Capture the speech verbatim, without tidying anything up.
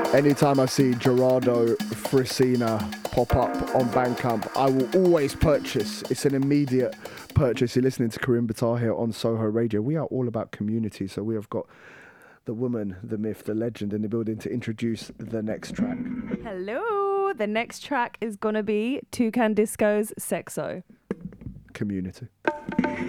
Anytime I see Gerardo Frisina pop up on Bandcamp, I will always purchase. It's an immediate purchase. You're listening to Karim Batar here on Soho Radio. We are all about community, so we have got the woman, the myth, the legend in the building to introduce the next track. Hello. The next track is going to be Toucan Disco's Sexo. Community.